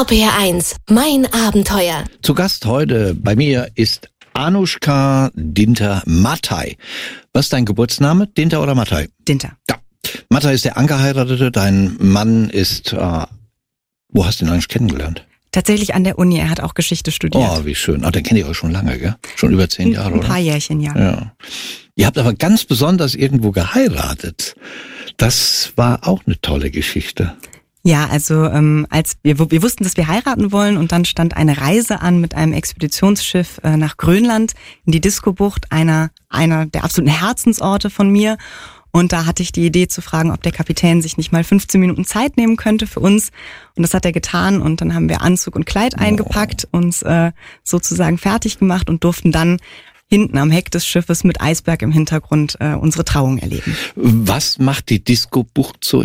RPR1, mein Abenteuer. Zu Gast heute bei mir ist Anushka Dinter-Mattei. Was ist dein Geburtsname? Dinter oder Mattei? Dinter. Ja. Mattei ist der Angeheiratete. Dein Mann ist, wo hast du ihn eigentlich kennengelernt? Tatsächlich an der Uni. Er hat auch Geschichte studiert. Oh, wie schön. Den kennt ihr euch schon lange, gell? Schon über 10 Jahre, oder? Ein paar Jährchen, ja. Ja. Ihr habt aber ganz besonders irgendwo geheiratet. Das war auch eine tolle Geschichte. Ja, also als wir wussten, dass wir heiraten wollen, und dann stand eine Reise an mit einem Expeditionsschiff nach Grönland in die Disco-Bucht, einer der absoluten Herzensorte von mir. Und da hatte ich die Idee zu fragen, ob der Kapitän sich nicht mal 15 Minuten Zeit nehmen könnte für uns. Und das hat er getan. Und dann haben wir Anzug und Kleid eingepackt, uns sozusagen fertig gemacht und durften dann hinten am Heck des Schiffes mit Eisberg im Hintergrund unsere Trauung erleben. Was macht die Disco-Bucht so